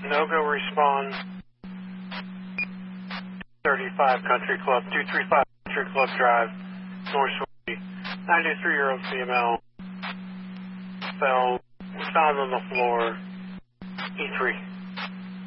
No-go response. 35 Country Club, 235 Country Club Drive, North Swansea. 93-year-old female fell, found on the floor, E3.